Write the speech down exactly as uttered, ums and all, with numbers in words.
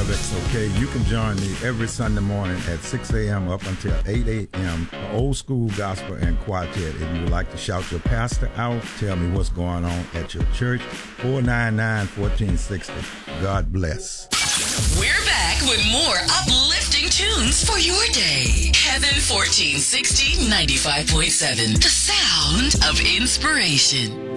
X O K. You can join me every Sunday morning at six a.m. up until eight a.m. Old School Gospel and Quartet. If you would like to shout your pastor out, tell me what's going on at your church. four nine nine, one four six zero. God bless. We're back with more uplifting tunes for your day. Heaven fourteen sixty, ninety-five point seven. The sound of inspiration.